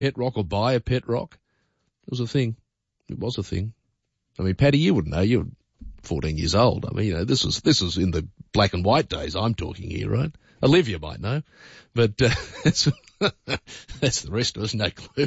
pet rock or buy a pet rock. It was a thing. It was a thing. I mean, Paddy, you wouldn't know. You're 14 years old. I mean, you know, this is in the black and white days I'm talking here, right? Olivia might know, but that's the rest of us, no clue.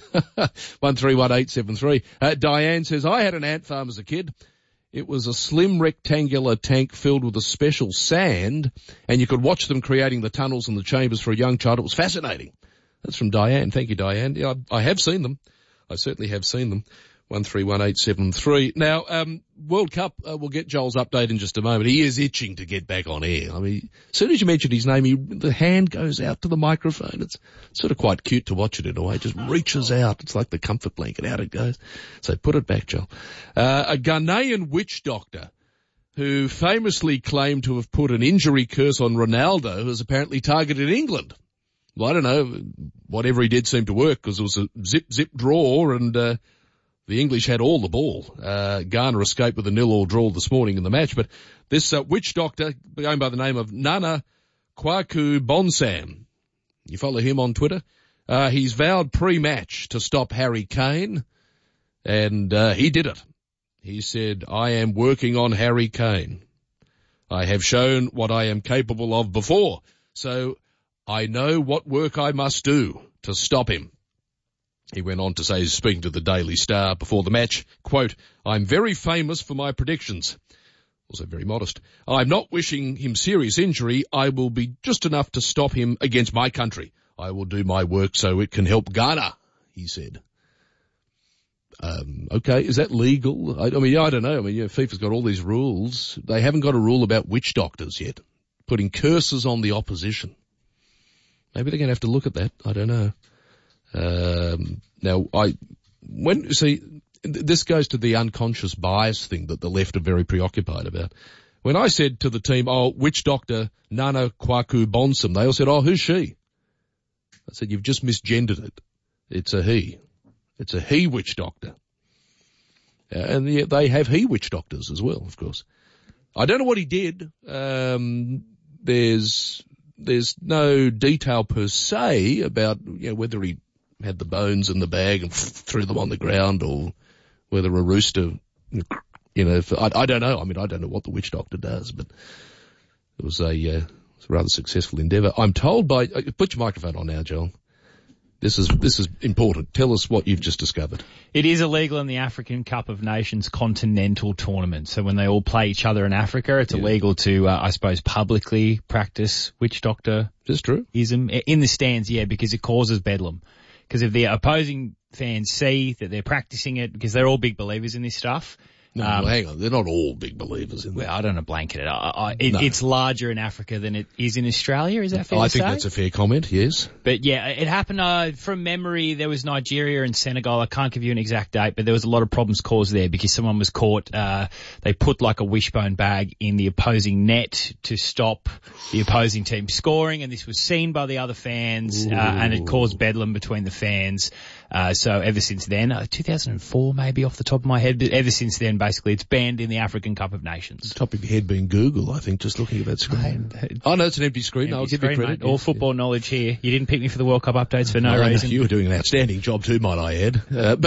131873. Diane says, I had an ant farm as a kid. It was a slim rectangular tank filled with a special sand, and you could watch them creating the tunnels and the chambers for a young child. It was fascinating. That's from Diane. Thank you, Diane. Yeah, I have seen them. I certainly have seen them. 131873. Now, World Cup, we'll get Joel's update in just a moment. He is itching to get back on air. I mean, as soon as you mention his name, the hand goes out to the microphone. It's sort of quite cute to watch it in a way. It just reaches out. It's like the comfort blanket. Out it goes. So put it back, Joel. A Ghanaian witch doctor who famously claimed to have put an injury curse on Ronaldo has apparently targeted England. Well, I don't know. Whatever he did seemed to work because it was a zip draw and, the English had all the ball. Ghana escaped with a 0-0 draw this morning in the match. But this witch doctor, going by the name of Nana Kwaku Bonsam, you follow him on Twitter? He's vowed pre-match to stop Harry Kane, and he did it. He said, I am working on Harry Kane. I have shown what I am capable of before, so I know what work I must do to stop him. He went on to say, speaking to the Daily Star before the match, quote, I'm very famous for my predictions. Also very modest. I'm not wishing him serious injury. I will be just enough to stop him against my country. I will do my work so it can help Ghana, he said. Okay, is that legal? I mean, I don't know. I mean, FIFA's got all these rules. They haven't got a rule about witch doctors yet, putting curses on the opposition. Maybe they're going to have to look at that. I don't know. Now, this goes to the unconscious bias thing that the left are very preoccupied about. When I said to the team, witch doctor Nana Kwaku Bonsam, they all said, who's she? I said, you've just misgendered it. It's a he. It's a he witch doctor. And they have he witch doctors as well, of course. I don't know what he did. There's no detail per se about, whether he had the bones in the bag and threw them on the ground or whether a rooster, I don't know. I mean, I don't know what the witch doctor does, but it was a rather successful endeavour. I'm told put your microphone on now, Joel. This is important. Tell us what you've just discovered. It is illegal in the African Cup of Nations continental tournament. So when they all play each other in Africa, it's illegal to, I suppose, publicly practice witch doctor. Is true? Ism in the stands, because it causes bedlam. Because if the opposing fans see that they're practicing it, because they're all big believers in this stuff. No, hang on. They're not all big believers in that. Well, I don't know blanket it. It's larger in Africa than it is in Australia. Is that fair to say? I think that's a fair comment, yes. But yeah, it happened, from memory, there was Nigeria and Senegal. I can't give you an exact date, but there was a lot of problems caused there because someone was caught, they put like a wishbone bag in the opposing net to stop the opposing team scoring, and this was seen by the other fans, and it caused bedlam between the fans. So ever since then, 2004 maybe off the top of my head, but ever since then, basically, it's banned in the African Cup of Nations. Top of your head being Google, I think, just looking at that screen. No, it's an empty screen. I'll give you credit. Mate. All football knowledge here. You didn't pick me for the World Cup updates for no reason. You were doing an outstanding job too, might I add.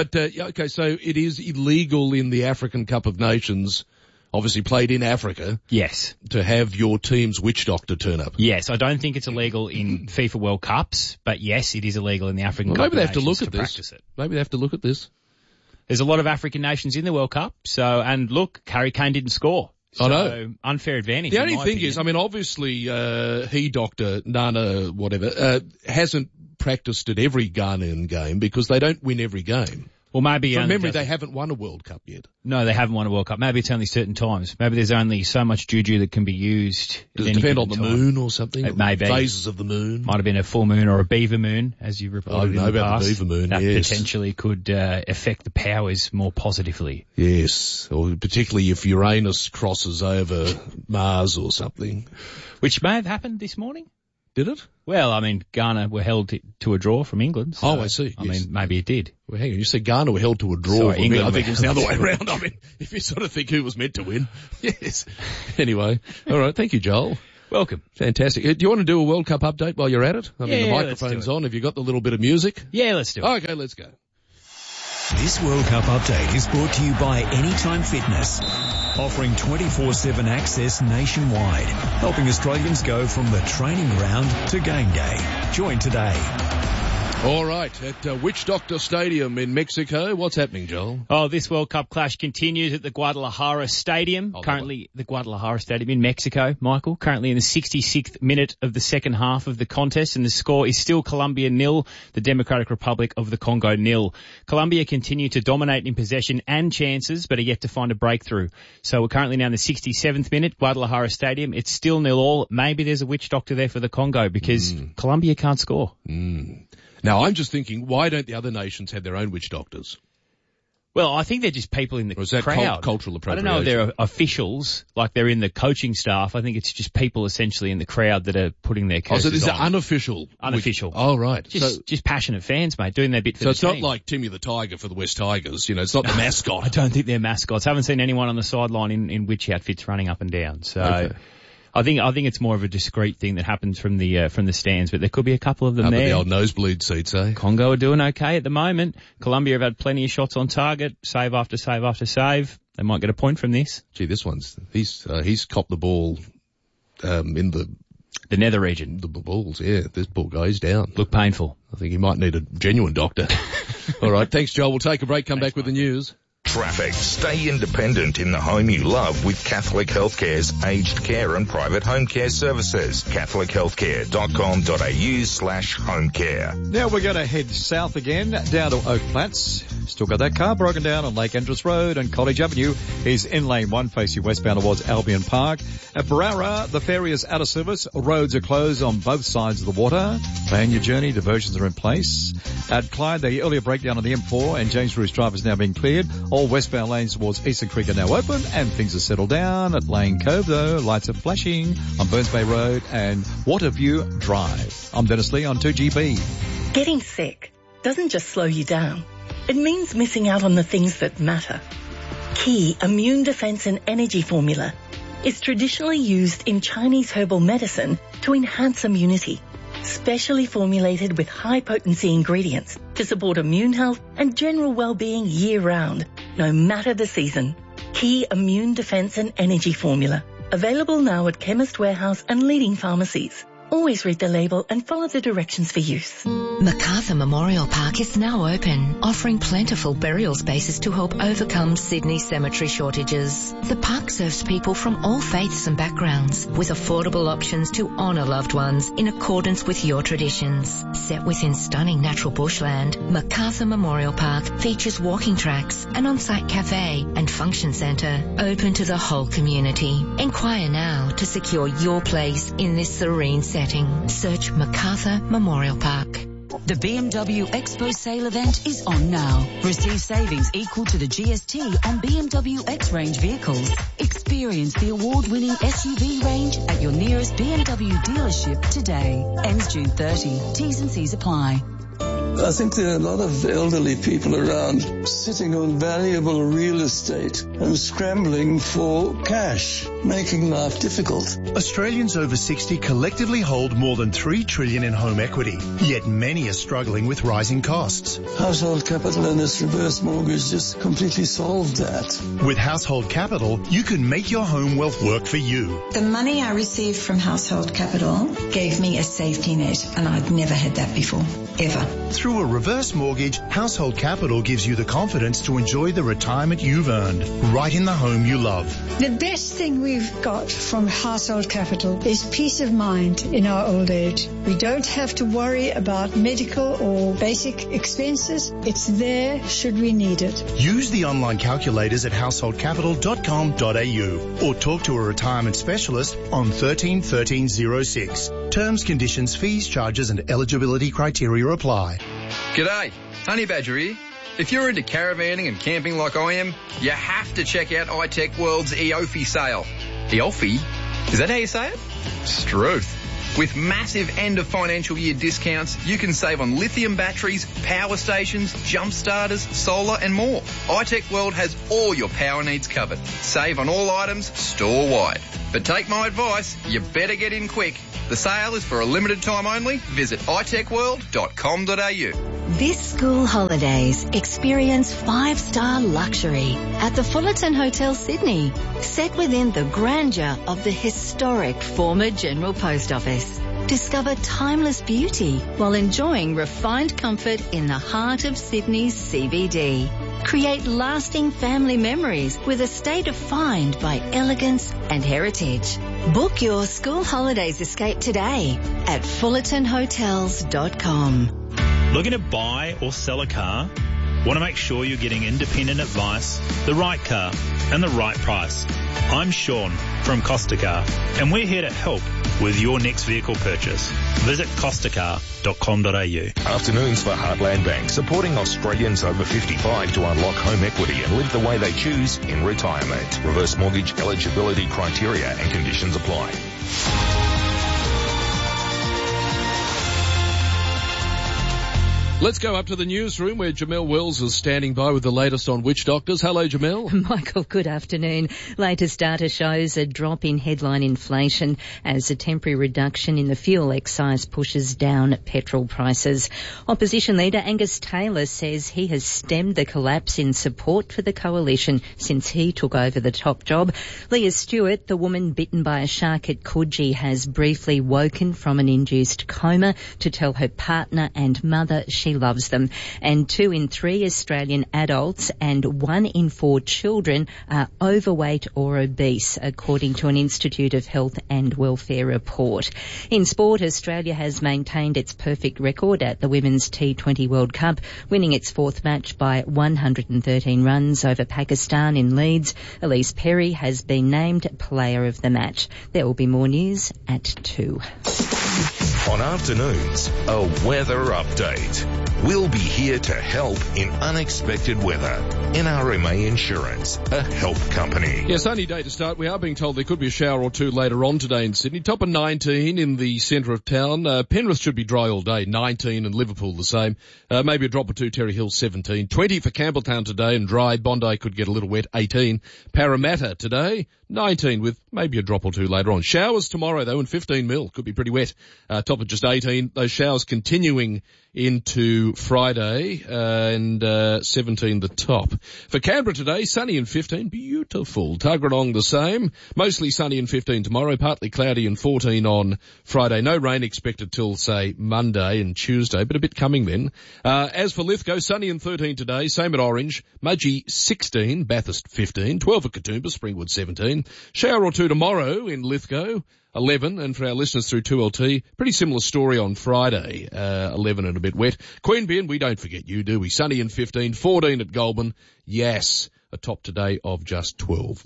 Okay, so it is illegal in the African Cup of Nations, obviously played in Africa. Yes. To have your team's witch doctor turn up. Yes, I don't think it's illegal in FIFA World Cups, but yes, it is illegal in the African Cup of Nations. Maybe they have to look at this. Maybe they have to look at this. There's a lot of African nations in the World Cup, and look, Harry Kane didn't score. So, I know. Unfair advantage. The only thing is, I mean, obviously, he doctor, Nana, whatever, hasn't practiced at every Ghanaian game because they don't win every game. Well, maybe from memory, they haven't won a World Cup yet. No, they haven't won a World Cup. Maybe it's only certain times. Maybe there's only so much juju that can be used. Does it depend on the moon or something? It may be. Phases of the moon. Might have been a full moon or a beaver moon, as you reported in the past. I know about the beaver moon, that potentially could affect the powers more positively. Yes, or particularly if Uranus crosses over Mars or something. Which may have happened this morning. Did it? Well, I mean, Ghana were held to a draw from England. So, I see. I mean, maybe it did. Well, hang on. You said Ghana were held to a draw. Sorry, England. I think it's the other way around. I mean, if you sort of think who was meant to win. Yes. Anyway. All right. Thank you, Joel. Welcome. Fantastic. Do you want to do a World Cup update while you're at it? I mean, the microphone's on. Have you got the little bit of music? Yeah, let's do it. Okay, let's go. This World Cup update is brought to you by Anytime Fitness, offering 24/7 access nationwide, helping Australians go from the training ground to game day. Join today. All right, at Witch Doctor Stadium in Mexico, what's happening, Joel? Oh, this World Cup clash continues at the Guadalajara Stadium. Currently, the Guadalajara Stadium in Mexico, Michael. Currently in the 66th minute of the second half of the contest, and the score is still Colombia 0, the Democratic Republic of the Congo 0. Colombia continue to dominate in possession and chances, but are yet to find a breakthrough. So we're currently now in the 67th minute, Guadalajara Stadium. It's still 0-0. Maybe there's a witch doctor there for the Congo because Colombia can't score. Now, I'm just thinking, why don't the other nations have their own witch doctors? Well, I think they're just people in the or is that crowd. Cultural appropriation? I don't know if they're officials, like they're in the coaching staff. I think it's just people essentially in the crowd that are putting their curses on. So this is unofficial? Unofficial. Oh, right. Just passionate fans, mate, doing their bit for the team. So it's not like Timmy the Tiger for the West Tigers. You know, it's not the mascot. I don't think they're mascots. I haven't seen anyone on the sideline in witch outfits running up and down. So. Okay. I think it's more of a discreet thing that happens from the stands, but there could be a couple of them there. The old nosebleed seats, eh? Congo are doing okay at the moment. Colombia have had plenty of shots on target, save after save after save. They might get a point from this. Gee, this one's he's copped the ball in the nether region. The balls, yeah. This poor guy's down. Look painful. I think he might need a genuine doctor. All right, thanks, Joel. We'll take a break. Come back with the news. Traffic. Stay independent in the home you love with Catholic Healthcare's aged care and private home care services. CatholicHealthcare.com.au/home care. Now we're going to head south again, down to Oak Flats. Still got that car broken down on Lake Andrews Road, and College Avenue is in lane 1 facing westbound towards Albion Park. At Barara, the ferry is out of service. Roads are closed on both sides of the water. Plan your journey. Diversions are in place. At Clyde, the earlier breakdown on the M4 and James Bruce Drive is now being cleared. All westbound lanes towards Eastern Creek are now open, and things are settled down. At Lane Cove, though, lights are flashing on Burns Bay Road and Waterview Drive. I'm Dennis Lee on 2GB. Getting sick doesn't just slow you down. It means missing out on the things that matter. Key Immune Defense and Energy Formula is traditionally used in Chinese herbal medicine to enhance immunity. Specially formulated with high-potency ingredients to support immune health and general well-being year-round, no matter the season. Key Immune Defense and Energy Formula. Available now at Chemist Warehouse and leading pharmacies. Always read the label and follow the directions for use. Macarthur Memorial Park is now open, offering plentiful burial spaces to help overcome Sydney cemetery shortages. The park serves people from all faiths and backgrounds, with affordable options to honour loved ones in accordance with your traditions. Set within stunning natural bushland, Macarthur Memorial Park features walking tracks, an on-site cafe and function centre open to the whole community. Inquire now to secure your place in this serene setting. Search Macarthur Memorial Park. The BMW Expo sale event is on now. Receive savings equal to the GST on BMW X-Range vehicles. Experience the award-winning SUV range at your nearest BMW dealership today. Ends June 30. T's and C's apply. I think there are a lot of elderly people around sitting on valuable real estate and scrambling for cash, making life difficult. Australians over 60 collectively hold more than $3 trillion in home equity, yet many are struggling with rising costs. Household Capital and its reverse mortgage just completely solved that. With Household Capital, you can make your home wealth work for you. The money I received from Household Capital gave me a safety net, and I'd never had that before, ever. Through a reverse mortgage, Household Capital gives you the confidence to enjoy the retirement you've earned, right in the home you love. The best thing we've got from Household Capital is peace of mind in our old age. We don't have to worry about medical or basic expenses. It's there should we need it. Use the online calculators at householdcapital.com.au or talk to a retirement specialist on 13 1306. Terms, conditions, fees, charges and eligibility criteria apply. G'day, Honey Badger here. If you're into caravanning and camping like I am, you have to check out iTech World's EOFI sale. EOFI? Is that how you say it? Struth. With massive end of financial year discounts, you can save on lithium batteries, power stations, jump starters, solar and more. iTech World has all your power needs covered. Save on all items store-wide. But take my advice, you better get in quick. The sale is for a limited time only. Visit itechworld.com.au. This school holidays, experience 5-star luxury at the Fullerton Hotel Sydney, set within the grandeur of the historic former General Post Office. Discover timeless beauty while enjoying refined comfort in the heart of Sydney's CBD. Create lasting family memories with a state of find by elegance and heritage. Book your school holidays escape today at fullertonhotels.com. Looking to buy or sell a car? Want to make sure you're getting independent advice, the right car, and the right price? I'm Sean from Costacar, and we're here to help with your next vehicle purchase. Visit costacar.com.au. Afternoons for Heartland Bank, supporting Australians over 55 to unlock home equity and live the way they choose in retirement. Reverse mortgage eligibility criteria and conditions apply. Let's go up to the newsroom where Jamelle Wells is standing by with the latest on witch doctors. Hello, Jamelle. Michael, good afternoon. Latest data shows a drop in headline inflation as a temporary reduction in the fuel excise pushes down petrol prices. Opposition leader Angus Taylor says he has stemmed the collapse in support for the coalition since he took over the top job. Leah Stewart, the woman bitten by a shark at Coogee, has briefly woken from an induced coma to tell her partner and mother she loves them. And 2 in 3 Australian adults and 1 in 4 children are overweight or obese, according to an Institute of Health and Welfare report. In sport, Australia has maintained its perfect record at the Women's T20 World Cup, winning its 4th match by 113 runs over Pakistan in Leeds. Elise Perry has been named Player of the Match. There will be more news at 2. On afternoons, a weather update. We'll be here to help in unexpected weather. NRMA Insurance, a help company. Yeah, sunny day to start. We are being told there could be a shower or two later on today in Sydney. Top of 19 in the centre of town. Penrith should be dry all day, 19, and Liverpool the same. Maybe a drop or two, Terry Hill 17. 20 for Campbelltown today and dry. Bondi could get a little wet, 18. Parramatta today, 19 with maybe a drop or two later on. Showers tomorrow though and 15 mil. Could be pretty wet. Top of just 18. Those showers continuing into Friday, and 17 the top. For Canberra today, sunny and 15, beautiful. Tuggeranong the same, mostly sunny and 15 tomorrow, partly cloudy and 14 on Friday. No rain expected till, say, Monday and Tuesday, but a bit coming then. As for Lithgow, sunny and 13 today, same at Orange. Mudgee 16, Bathurst 15, 12 at Katoomba, Springwood 17. Shower or two tomorrow in Lithgow. 11, and for our listeners through 2LT, pretty similar story on Friday, 11 and a bit wet. Queanbeyan, we don't forget you, do we? Sunny and 15, 14 at Goulburn. Yes, a top today of just 12,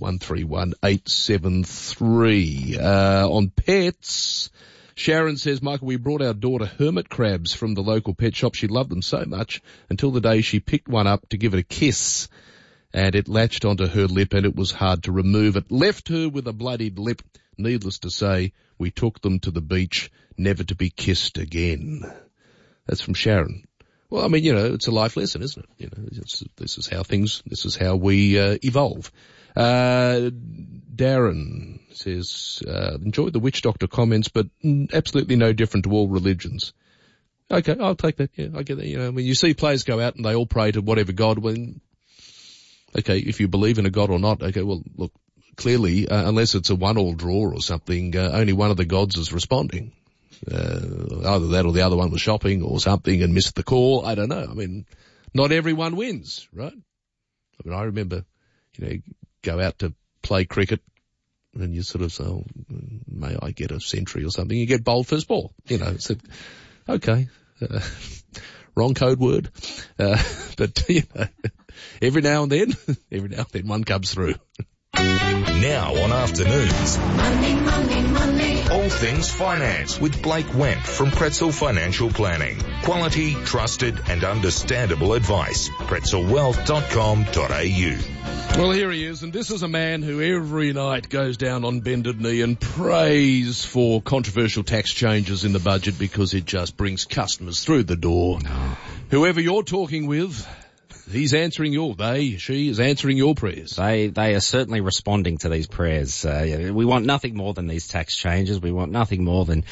131873. On pets, Sharon says, Michael, we brought our daughter hermit crabs from the local pet shop. She loved them so much until the day she picked one up to give it a kiss, and it latched onto her lip and it was hard to remove it. Left her with a bloodied lip. Needless to say, we took them to the beach, never to be kissed again. That's from Sharon. Well, I mean, you know, it's a life lesson, isn't it? You know, this is how we evolve. Darren says, enjoyed the witch doctor comments, but absolutely no different to all religions. Okay, I'll take that. Yeah, I get that. You know, when you see players go out and they all pray to whatever God, okay, if you believe in a God or not, okay, well, look, clearly, unless it's a 1-all draw or something, only one of the gods is responding. Either that or the other one was shopping or something and missed the call. I don't know. I mean, not everyone wins, right? I mean, I remember, you know, go out to play cricket and you sort of say, oh, may I get a century or something? You get bowled first ball, you know. So, okay, wrong code word. But, you know, every now and then one comes through. Now on afternoons, Money, money, money. all things finance with Blake Wemp from Pretzel Financial Planning. Quality, trusted and understandable advice. pretzelwealth.com.au. Well, here he is, and this is a man who every night goes down on bended knee and prays for controversial tax changes in the budget because it just brings customers through the door. Whoever you're talking with, He's answering she is answering your prayers. They are certainly responding to these prayers. We want nothing more than these tax changes. We want nothing more than,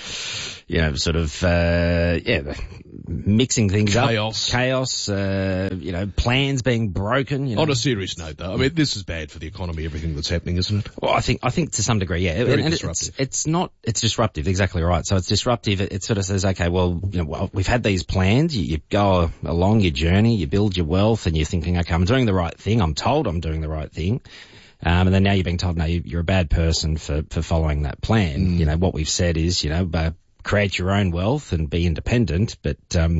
mixing things up. Chaos, plans being broken. On a serious note, though, I mean, this is bad for the economy, everything that's happening, isn't it? Well, I think to some degree, yeah. Very disruptive. It's disruptive, exactly right. So it's disruptive. It sort of says, okay, well, we've had these plans. You go along your journey, you build your wealth, and you're thinking, okay, I'm doing the right thing. I'm told I'm doing the right thing. And then now you're being told, no, you're a bad person for following that plan. What we've said is, create your own wealth and be independent, but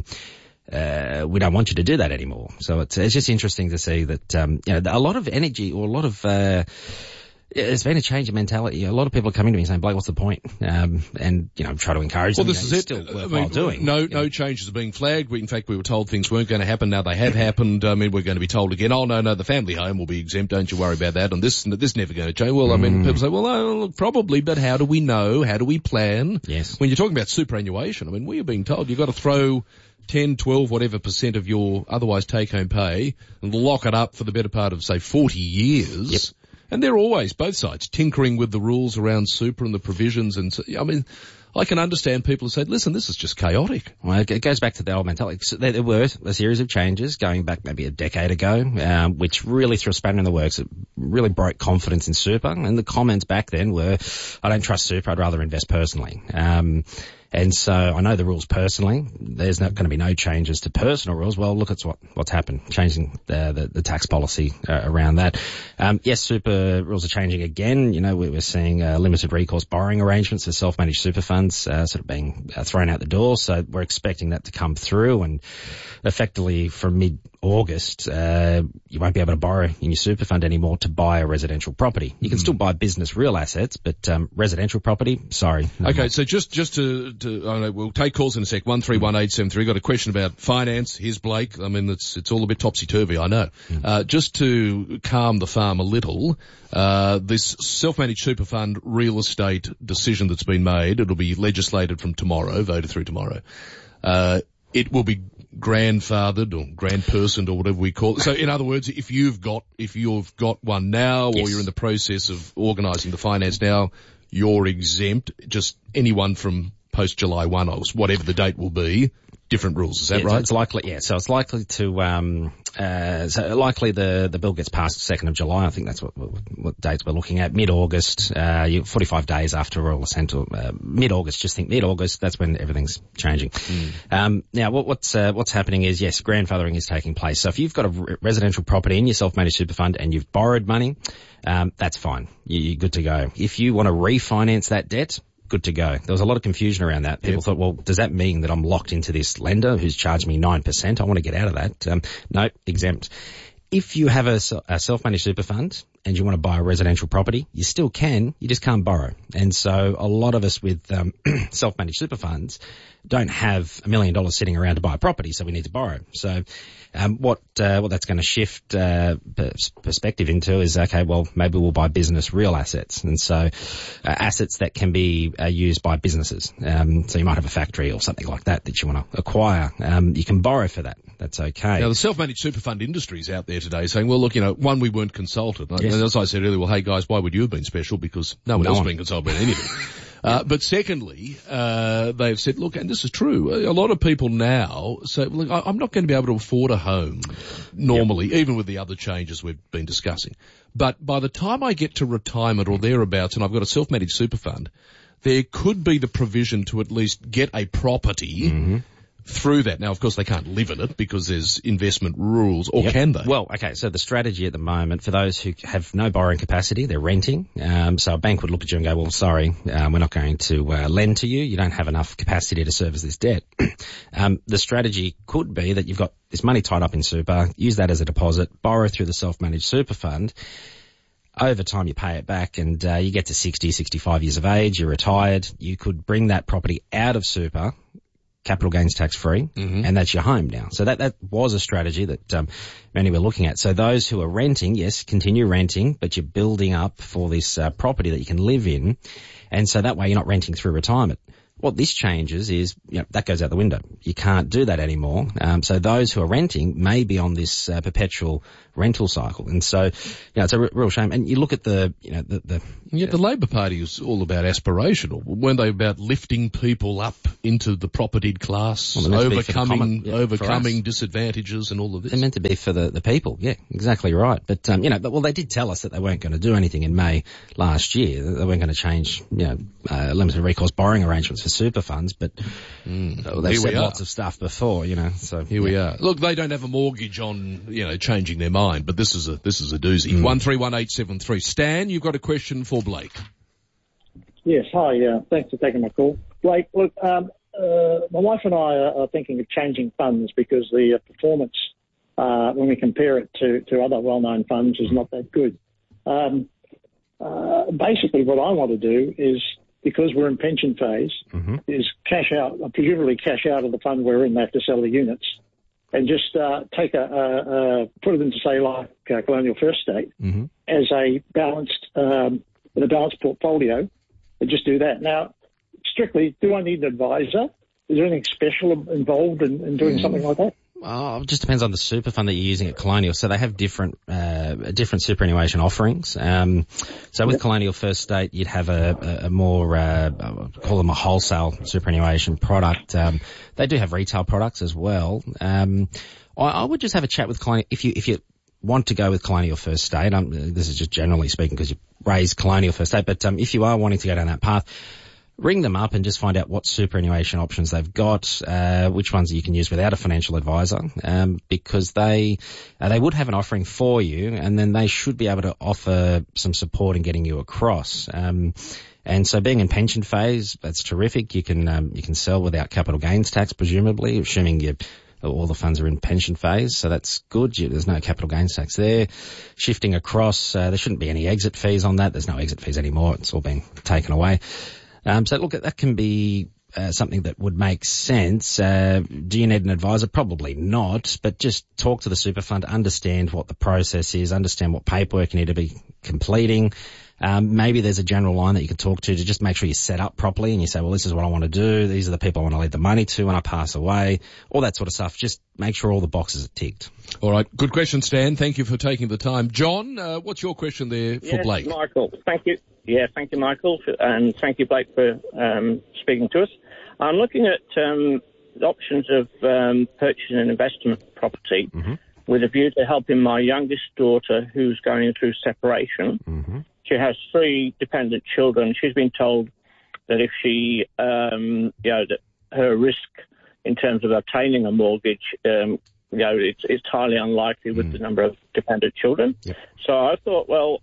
we don't want you to do that anymore. So it's just interesting to see that, a lot of energy or a lot of, there's been a change in mentality. A lot of people are coming to me saying, Blake, what's the point? And try to encourage them. Well, this is it. Still worthwhile doing. No changes are being flagged. In fact, we were told things weren't going to happen. Now they have happened. I mean, we're going to be told again, oh, no, the family home will be exempt. Don't you worry about that. And this never going to change. Well, I mean, people say, well, probably, but how do we know? How do we plan? Yes. When you're talking about superannuation, I mean, we are being told you've got to throw 10, 12, whatever % of your otherwise take-home pay and lock it up for the better part of, say, 40 years. Yep. And they're always, both sides, tinkering with the rules around super and the provisions. And so, I mean, I can understand people who say, listen, this is just chaotic. Well, it goes back to the old mentality. So there were a series of changes going back maybe a decade ago, which really threw a spanner in the works. It really broke confidence in super. And the comments back then were, I don't trust super, I'd rather invest personally. And so I know the rules personally. There's not going to be no changes to personal rules. Well, look at what's happened, changing the tax policy around that. Yes, super rules are changing again. We're seeing limited recourse borrowing arrangements for self-managed super funds sort of being thrown out the door. So we're expecting that to come through, and effectively from mid-August, you won't be able to borrow in your super fund anymore to buy a residential property. You can still buy business real assets, but residential property, sorry. Okay, so just to I don't know, we'll take calls in a sec. 131873. Got a question about finance. Here's Blake. I mean, it's all a bit topsy-turvy, I know. Just to calm the farm a little, this self-managed super fund real estate decision that's been made, it'll be legislated from tomorrow, voted through tomorrow. It will be grandfathered or grandpersoned or whatever we call it. So in other words, if you've got one now, or you're in the process of organising the finance now, you're exempt. Just anyone from post July 1 or whatever the date will be, different rules. Is that right? It's likely, yeah. So it's likely to, likely the bill gets passed 2nd of July. I think that's what dates we're looking at. Mid-August, 45 days after Royal Assent, mid-August, just think mid-August, that's when everything's changing. Now what's happening is, yes, grandfathering is taking place. So if you've got a residential property in your self-managed super fund and you've borrowed money, that's fine. You're good to go. If you want to refinance that debt, good to go. There was a lot of confusion around that. People thought, well, does that mean that I'm locked into this lender who's charged me 9%? I want to get out of that. No, exempt. If you have a self-managed super fund and you want to buy a residential property, you still can, you just can't borrow. And so a lot of us with self-managed super funds don't have $1 million sitting around to buy a property, so we need to borrow. So what that's going to shift perspective into is, okay, well, maybe we'll buy business real assets. And so assets that can be used by businesses. So you might have a factory or something like that you want to acquire. You can borrow for that. That's okay. Now, the self-managed super fund industry is out there today saying, well, look, one, we weren't consulted. Yes. And as I said earlier, well, hey, guys, why would you have been special? Because no one else has been consulted about anything. But secondly, they've said, look, and this is true, a lot of people now say, look, I'm not going to be able to afford a home normally, even with the other changes we've been discussing. But by the time I get to retirement or thereabouts and I've got a self-managed super fund, there could be the provision to at least get a property through that. Now, of course, they can't live in it because there's investment rules, or can they? Well, okay, so the strategy at the moment, for those who have no borrowing capacity, they're renting. So a bank would look at you and go, well, sorry, we're not going to lend to you. You don't have enough capacity to service this debt. The strategy could be that you've got this money tied up in super, use that as a deposit, borrow through the self-managed super fund. Over time, you pay it back and you get to 60, 65 years of age, you're retired. You could bring that property out of super, capital gains tax free, and that's your home now. So that was a strategy that many were looking at. So those who are renting, yes, continue renting, but you're building up for this property that you can live in, and so that way you're not renting through retirement. What this changes is, that goes out the window. You can't do that anymore. So those who are renting may be on this perpetual rental cycle. And so, it's a real shame. And you look at the Labor Party is all about aspirational. Weren't they about lifting people up into the propertied class, overcoming disadvantages and all of this? They're meant to be for the people. Yeah, exactly right. But, they did tell us that they weren't going to do anything in May last year. They weren't going to change, limited recourse borrowing arrangements for super funds, but they've said lots of stuff before, so. Here we are. Look, they don't have a mortgage on, changing their mind, but this is a doozy. 131873. Stan, you've got a question for Blake. Yes, hi, thanks for taking my call. Blake, look, my wife and I are thinking of changing funds because the performance, when we compare it to other well-known funds, is not that good. Basically what I want to do is, because we're in pension phase, is presumably cash out of the fund we're in. They have to sell the units, and just take put it into, say, like Colonial First State as a balanced portfolio, and just do that. Now, strictly, do I need an advisor? Is there anything special involved in doing something like that? It just depends on the super fund that you're using at Colonial. So they have different superannuation offerings. So with Colonial First State, you'd have a more, call them a wholesale superannuation product. They do have retail products as well. I would just have a chat with Colonial if you want to go with Colonial First State. This is just generally speaking because you raised Colonial First State, but if you are wanting to go down that path, ring them up and just find out what superannuation options they've got, which ones you can use without a financial advisor, because they would have an offering for you, and then they should be able to offer some support in getting you across. And so being in pension phase, that's terrific. You can sell without capital gains tax, presumably, assuming all the funds are in pension phase, so that's good. There's no capital gains tax there. Shifting across, there shouldn't be any exit fees on that. There's no exit fees anymore. It's all been taken away. So look, that can be something that would make sense. Do you need an advisor? Probably not, but just talk to the super fund, understand what the process is, understand what paperwork you need to be completing. Maybe there's a general line that you can talk to just make sure you're set up properly and you say, well, this is what I want to do. These are the people I want to leave the money to when I pass away, all that sort of stuff. Just make sure all the boxes are ticked. All right. Good question, Stan. Thank you for taking the time. John, what's your question there for Blake? Michael. Thank you. Yeah, thank you, Michael, and thank you, Blake, for speaking to us. I'm looking at the options of purchasing an investment property with a view to helping my youngest daughter who's going through separation. She has 3 dependent children. She's been told that if she, that her risk in terms of obtaining a mortgage, it's highly unlikely with the number of dependent children. Yep. So I thought, well,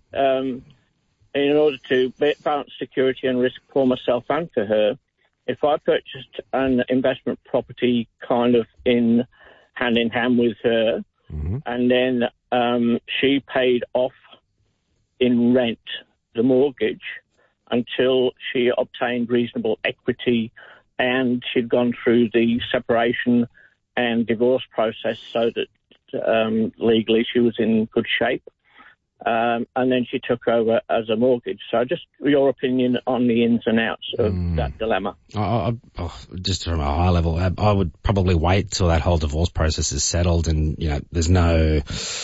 in order to balance security and risk for myself and for her, if I purchased an investment property kind of hand in hand with her, and then she paid off in rent the mortgage until she obtained reasonable equity and she'd gone through the separation and divorce process so that legally she was in good shape. And then she took over as a mortgage. So just your opinion on the ins and outs of that dilemma. Just from a high level, I would probably wait till that whole divorce process is settled and, there's no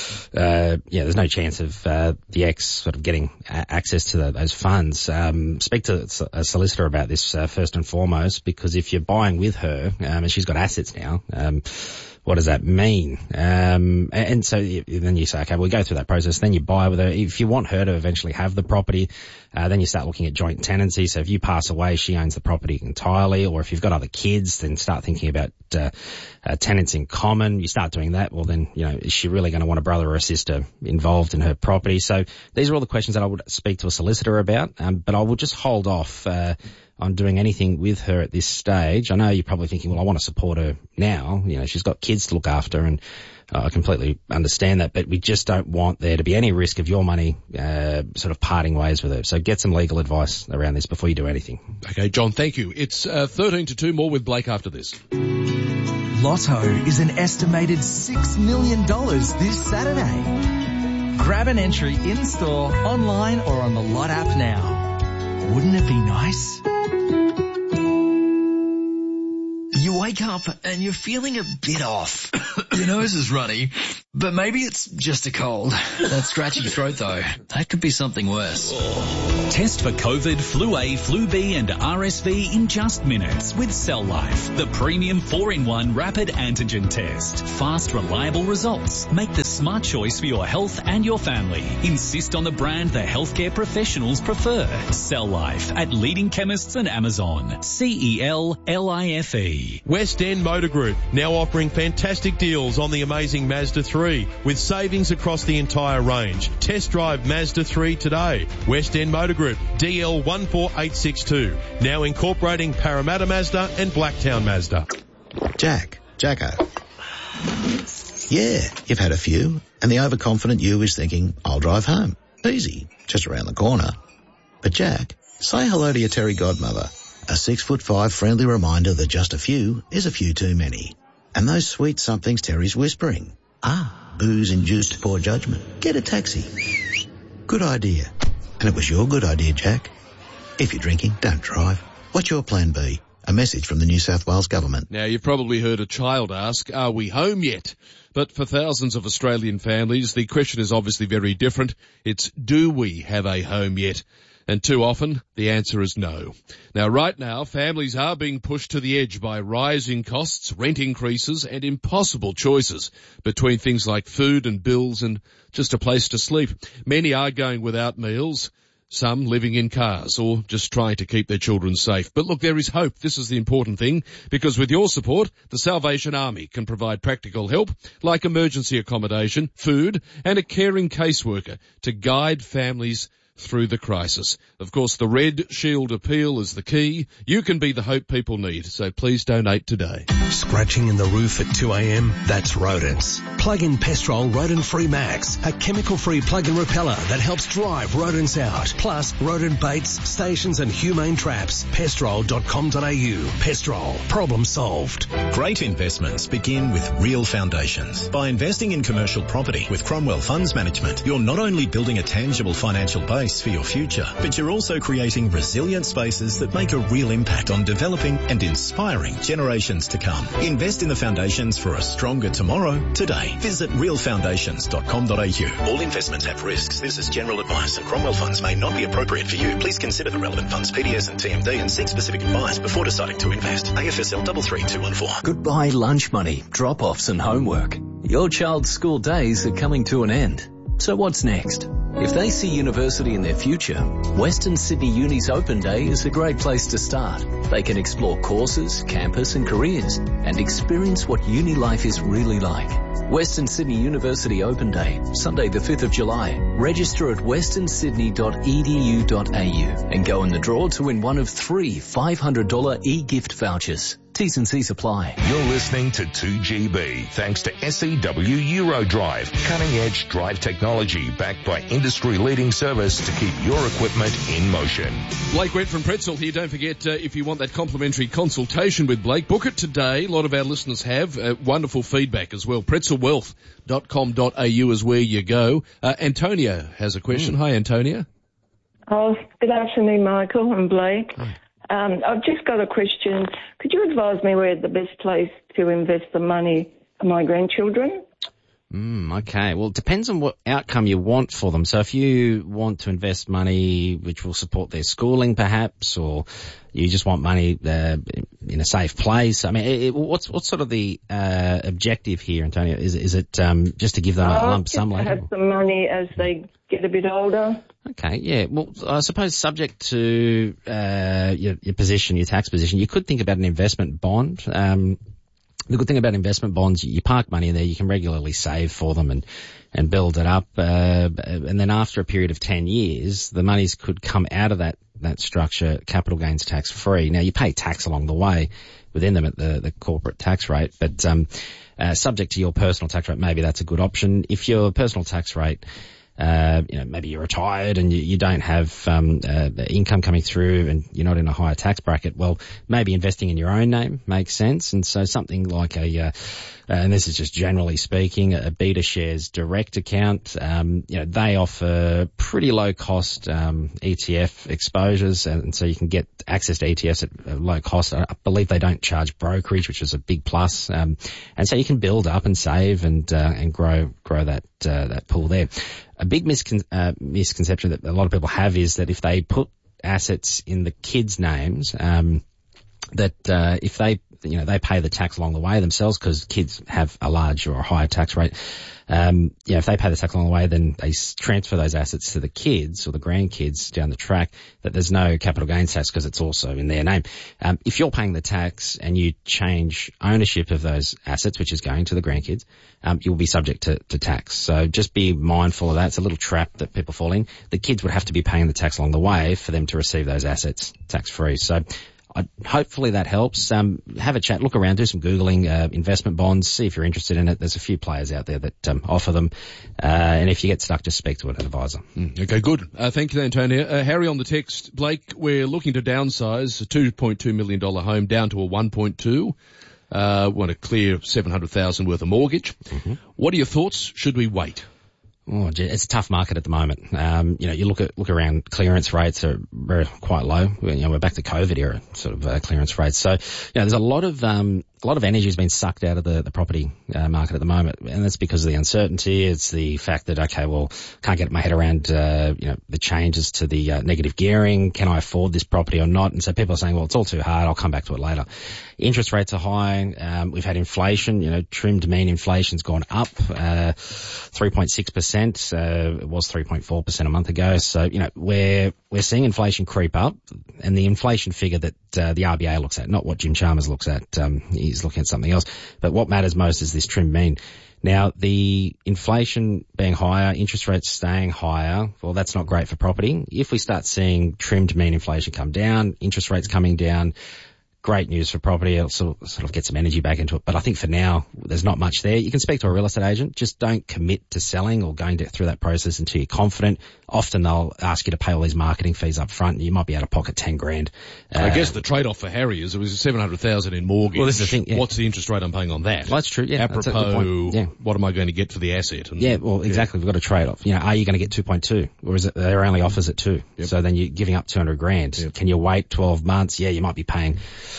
chance of the ex sort of getting access to those funds. Speak to a solicitor about this first and foremost, because if you're buying with her, and she's got assets now, what does that mean? And so then you say, okay, we'll go through that process. Then you buy with her. If you want her to eventually have the property, then you start looking at joint tenancy. So if you pass away, she owns the property entirely. Or if you've got other kids, then start thinking about tenants in common. You start doing that. Well, then, is she really going to want a brother or a sister involved in her property? So these are all the questions that I would speak to a solicitor about. But I will just hold off on doing anything with her at this stage. I know you're probably thinking, well, I want to support her now. She's got kids to look after, and I completely understand that, but we just don't want there to be any risk of your money sort of parting ways with her. So get some legal advice around this before you do anything. Okay, John, thank you. It's 13 to 2, more with Blake after this. Lotto is an estimated $6 million this Saturday. Grab an entry in-store, online or on the Lot app now. Wouldn't it be nice? wake up and you're feeling a bit off. Your nose is runny, but maybe it's just a cold. That scratchy throat though, that could be something worse. Test for COVID, Flu A, Flu B and RSV in just minutes with Cell Life, the premium 4-in-1 rapid antigen test. Fast, reliable results. Make the smart choice for your health and your family. Insist on the brand the healthcare professionals prefer. Cell Life at leading chemists and Amazon. CELLIFE. West End Motor Group now offering fantastic deals on the amazing Mazda 3 with savings across the entire range. Test drive Mazda 3 today. West End Motor Group, DL 14862. Now incorporating Parramatta Mazda and Blacktown Mazda. Jacko. Yeah, you've had a few, and the overconfident you is thinking, I'll drive home. Easy, just around the corner. But Jack, say hello to your Terry godmother. A 6'5" friendly reminder that just a few is a few too many. And those sweet somethings Terry's whispering. Booze-induced poor judgment. Get a taxi. Good idea. And it was your good idea, Jack. If you're drinking, don't drive. What's your plan B? A message from the New South Wales government. Now, you've probably heard a child ask, are we home yet? But for thousands of Australian families, the question is obviously very different. It's, do we have a home yet? And too often, the answer is no. Now, right now, families are being pushed to the edge by rising costs, rent increases, and impossible choices between things like food and bills and just a place to sleep. Many are going without meals, some living in cars or just trying to keep their children safe. But look, there is hope. This is the important thing, because with your support, the Salvation Army can provide practical help like emergency accommodation, food, and a caring caseworker to guide families through the crisis. Of course, the Red Shield appeal is the key. You can be the hope people need, so please donate today. Scratching in the roof at 2 a.m? That's rodents. Plug in Pestrol Rodent Free Max, a chemical-free plug-in repeller that helps drive rodents out. Plus, rodent baits, stations and humane traps. Pestrol.com.au. Pestrol. Problem solved. Great investments begin with real foundations. By investing in commercial property with Cromwell Funds Management, you're not only building a tangible financial base for your future, but you're also creating resilient spaces that make a real impact on developing and inspiring generations to come. Invest in the foundations for a stronger tomorrow today. Visit realfoundations.com.au. All investments have risks. This is general advice, and Cromwell Funds may not be appropriate for you. Please consider the relevant funds, PDS and TMD, and seek specific advice before deciding to invest. AFSL 33214. Goodbye lunch money, drop-offs and homework. Your child's school days are coming to an end. So what's next? If they see university in their future, Western Sydney Uni's Open Day is a great place to start. They can explore courses, campus and careers and experience what uni life is really like. Western Sydney University Open Day, Sunday the 5th of July. Register at westernsydney.edu.au and go in the draw to win one of 3 $500 e-gift vouchers. T's and C's apply. You're listening to 2GB, thanks to SEW Eurodrive, cutting-edge drive technology backed by industry-leading service to keep your equipment in motion. Blake Wett from Pretzel here. Don't forget, if you want that complimentary consultation with Blake, book it today. A lot of our listeners have wonderful feedback as well. Pretzelwealth.com.au is where you go. Antonia has a question. Hi, Antonia. Oh, good afternoon, Michael and Blake. I've just got a question. Could you advise me where the best place to invest the money for my grandchildren? Okay. Well, it depends on what outcome you want for them. So if you want to invest money which will support their schooling perhaps, or you just want money in a safe place, I mean, what's sort of the objective here, Antonio? Is it just to give them a lump sum later? Have some money as they get a bit older. Okay, yeah. Well, I suppose subject to your position, your tax position, you could think about an investment bond. The good thing about investment bonds, you park money in there, you can regularly save for them and build it up. And then after a period of 10 years, the monies could come out of that structure, capital gains tax free. Now, you pay tax along the way within them at the corporate tax rate, but subject to your personal tax rate, maybe that's a good option. If your personal tax rate, maybe you're retired and you don't have income coming through and you're not in a higher tax bracket, well, maybe investing in your own name makes sense. And so something like a and this is just generally speaking, a BetaShares direct account. They offer pretty low cost ETF exposures, and so you can get access to ETFs at low cost. I believe they don't charge brokerage, which is a big plus. And so you can build up and save and grow that pool there. A big misconception that a lot of people have is that if they put assets in the kids' names, if they pay the tax along the way themselves, because kids have a large or a higher tax rate. If they pay the tax along the way, then they transfer those assets to the kids or the grandkids down the track, that there's no capital gains tax because it's also in their name. If you're paying the tax and you change ownership of those assets, which is going to the grandkids, you'll be subject to tax. So just be mindful of that. It's a little trap that people fall in. The kids would have to be paying the tax along the way for them to receive those assets tax-free. So hopefully that helps. Have a chat, look around, do some Googling, investment bonds, see if you're interested in it. There's a few players out there that offer them. And if you get stuck, just speak to an advisor. Okay, good. Thank you, Antonia. Harry on the text. Blake, we're looking to downsize a $2.2 million home down to a 1.2. Want to clear $700,000 worth of mortgage. Mm-hmm. What are your thoughts? Should we wait? Oh, it's a tough market at the moment. You look around, clearance rates are quite low. We're back to COVID era sort of clearance rates. So, there's a lot of energy has been sucked out of the property market at the moment, and that's because of the uncertainty. It's the fact that, can't get my head around, the changes to the negative gearing. Can I afford this property or not? And so people are saying, well, it's all too hard. I'll come back to it later. Interest rates are high. We've had inflation. Trimmed mean inflation's gone up 3.6%. It was 3.4% a month ago. So, we're seeing inflation creep up, and the inflation figure that the RBA looks at, not what Jim Chalmers looks at. He's looking at something else. But what matters most is this trimmed mean. Now, the inflation being higher, interest rates staying higher, well, that's not great for property. If we start seeing trimmed mean inflation come down, interest rates coming down, great news for property. It'll sort of get some energy back into it. But I think for now, there's not much there. You can speak to a real estate agent. Just don't commit to selling or going through that process until you're confident. Often they'll ask you to pay all these marketing fees up front, and you might be out of pocket $10,000. I guess the trade-off for Harry is it was $700,000 in mortgage. Well, this is the thing. Yeah. What's the interest rate I'm paying on that? Well, that's true. Yeah. Apropos, what am I going to get for the asset? And, exactly. We've got a trade-off. Are you going to get 2.2, or is it there only offers at 2? Yep. So then you're giving up $200,000. Yep. Can you wait 12 months? Yeah, you might be paying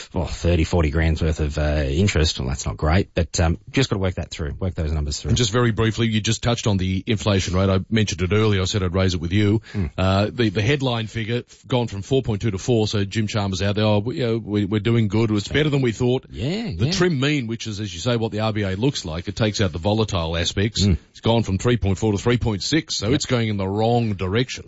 30-40 grand's worth of interest. Well, that's not great, but just got to work those numbers through. And just very briefly, you just touched on the inflation rate. I mentioned it earlier. I said I'd raise it with you. The headline figure gone from 4.2 to 4. So Jim Chalmers out there. We're doing good. It's better than we thought. The trim mean, which is, as you say, what the RBA looks like. It takes out the volatile aspects. It's gone from 3.4 to 3.6. So it's going in the wrong direction.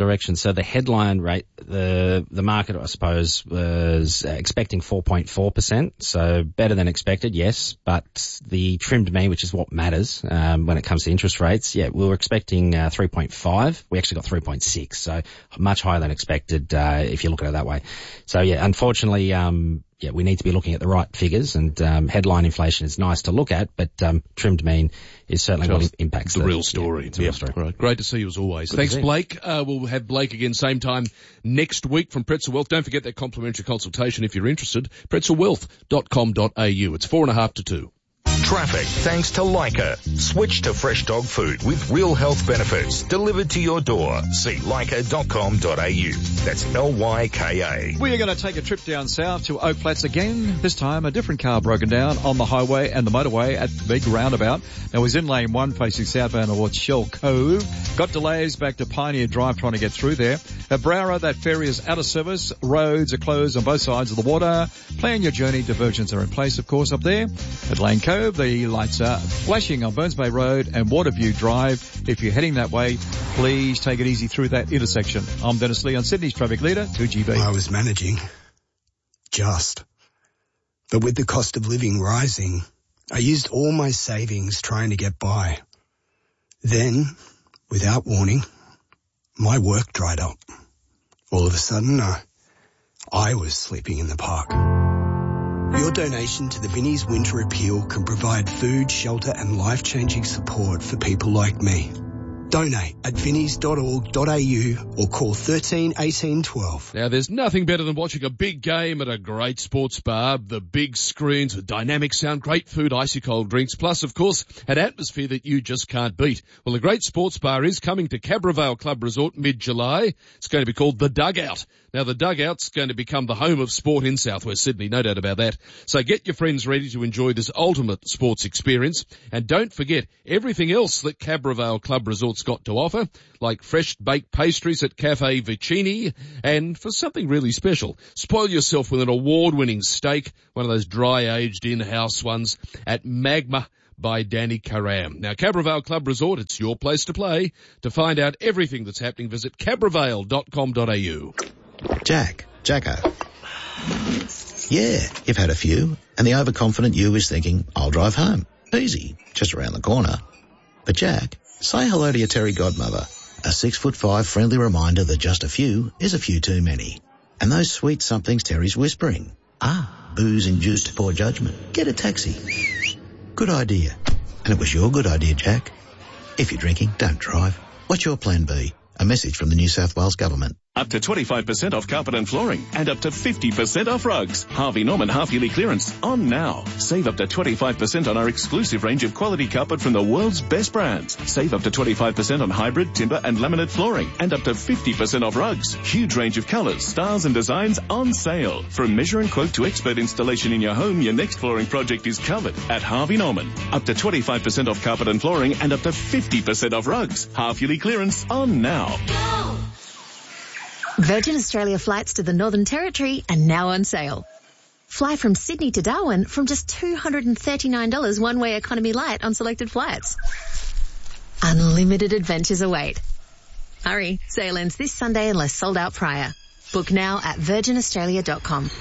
So the headline rate, the market, I suppose, was expecting 4.4%. So better than expected, yes. But the trimmed mean, which is what matters when it comes to interest rates, we were expecting 3.5. We actually got 3.6. So much higher than expected if you look at it that way. So unfortunately, we need to be looking at the right figures, and headline inflation is nice to look at, but trimmed mean is certainly what impacts the real story. It's the real story. Right. Great to see you as always. Thanks, Blake. We'll have Blake again same time next week from Pretzel Wealth. Don't forget that complimentary consultation if you're interested. pretzelwealth.com.au. It's 1:45 to 2. Traffic thanks to Leica. Switch to fresh dog food with real health benefits delivered to your door. See leica.com.au. That's Lyka. We are going to take a trip down south to Oak Flats again. This time a different car broken down on the highway and the motorway at the big roundabout. Now he's in lane 1 facing southbound towards Shell Cove. Got delays back to Pioneer Drive trying to get through there. At Browra, that ferry is out of service. Roads are closed on both sides of the water. Plan your journey. Diversions are in place, of course, up there. At Lane Cove, the lights are flashing on Burns Bay Road and Waterview Drive. If you're heading that way, please take it easy through that intersection. I'm Dennis Lee on Sydney's Traffic Leader, 2GB. I was managing. But with the cost of living rising, I used all my savings trying to get by. Then, without warning, my work dried up. All of a sudden, I was sleeping in the park. Your donation to the Vinnie's Winter Appeal can provide food, shelter and life-changing support for people like me. Donate at vinnies.org.au or call 13 18 12. Now, there's nothing better than watching a big game at a great sports bar. The big screens with dynamic sound, great food, icy cold drinks, plus, of course, an atmosphere that you just can't beat. Well, the great sports bar is coming to Cabravale Club Resort mid-July. It's going to be called The Dugout. Now, The Dugout's going to become the home of sport in southwest Sydney, no doubt about that. So get your friends ready to enjoy this ultimate sports experience. And don't forget everything else that Cabravale Club Resort's got to offer, like fresh baked pastries at Cafe Vicini. And for something really special, spoil yourself with an award-winning steak, one of those dry-aged in-house ones, at Magma by Danny Karam. Now, Cabravale Club Resort, it's your place to play. To find out everything that's happening, visit cabravale.com.au. Jacko. Yeah, you've had a few, and the overconfident you is thinking, I'll drive home. Easy, just around the corner. But Jack, say hello to your Terry godmother. A 6'5" friendly reminder that just a few is a few too many. And those sweet somethings Terry's whispering. Booze-induced poor judgment. Get a taxi. Good idea. And it was your good idea, Jack. If you're drinking, don't drive. What's your plan B? A message from the New South Wales Government. Up to 25% off carpet and flooring and up to 50% off rugs. Harvey Norman half-yearly clearance on now. Save up to 25% on our exclusive range of quality carpet from the world's best brands. Save up to 25% on hybrid, timber and laminate flooring and up to 50% off rugs. Huge range of colours, styles and designs on sale. From measure and quote to expert installation in your home, your next flooring project is covered at Harvey Norman. Up to 25% off carpet and flooring and up to 50% off rugs. Half-yearly clearance on now. Go! Virgin Australia flights to the Northern Territory are now on sale. Fly from Sydney to Darwin from just $239 one-way economy light on selected flights. Unlimited adventures await. Hurry, sale ends this Sunday unless sold out prior. Book now at virginaustralia.com.